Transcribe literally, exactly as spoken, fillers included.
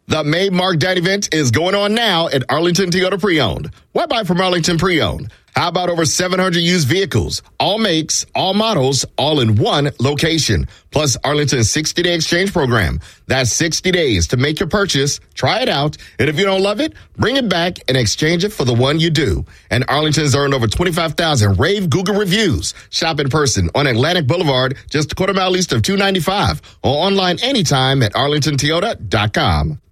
The May Mark Down event is going on now at Arlington Toyota Pre-Owned. Why buy from Arlington Pre-Owned? How about over seven hundred used vehicles, all makes, all models, all in one location, plus Arlington's sixty-day exchange program. That's sixty days to make your purchase, try it out, and if you don't love it, bring it back and exchange it for the one you do. And Arlington's earned over twenty-five thousand rave Google reviews. Shop in person on Atlantic Boulevard, just a quarter mile east of two ninety-five, or online anytime at arlington toyota dot com.